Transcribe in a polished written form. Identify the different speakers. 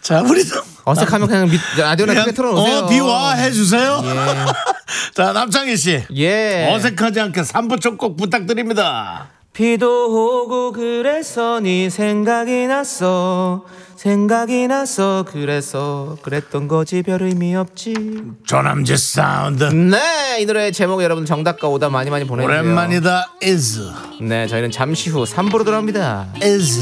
Speaker 1: 자, 우리도
Speaker 2: 어색하면 그냥 라디오나 크게 틀어놓으세요.
Speaker 1: 비와 해주세요.
Speaker 2: 예.
Speaker 1: 자, 남창희 씨.
Speaker 2: 예.
Speaker 1: 어색하지 않게 3부 첫 곡 부탁드립니다.
Speaker 2: 비도 오고 그래서 네 생각이 났어 그래서 그랬던 거지 별 의미 없지.
Speaker 1: 조남재 사운드.
Speaker 2: 네, 이 노래 제목 여러분 정답과 오답 많이 보내주세요.
Speaker 1: 오랜만이다. is
Speaker 2: 네, 저희는 잠시 후 3부로 돌아옵니다.
Speaker 1: is